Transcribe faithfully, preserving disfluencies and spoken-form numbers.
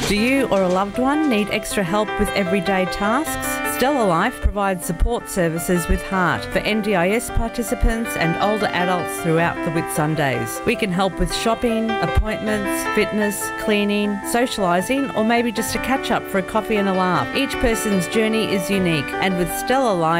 Do you or a loved one need extra help with everyday tasks? Stella Life provides support services with Heart for N D I S participants and older adults throughout the Whitsundays. We can help with shopping, appointments, fitness, cleaning, socialising, or maybe just a catch up for a coffee and a laugh. Each person's journey is unique, and with Stella Life